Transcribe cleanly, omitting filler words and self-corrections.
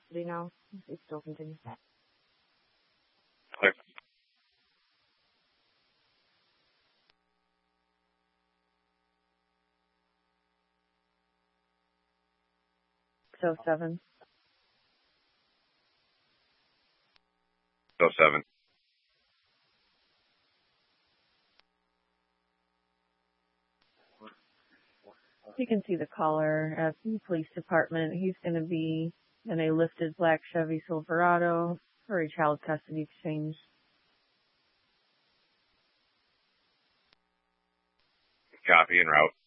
custody now. It still continues that. Clear. So 7. 07. You can see the caller at the police department. He's going to be in a lifted black Chevy Silverado for a child custody exchange. Copy en route.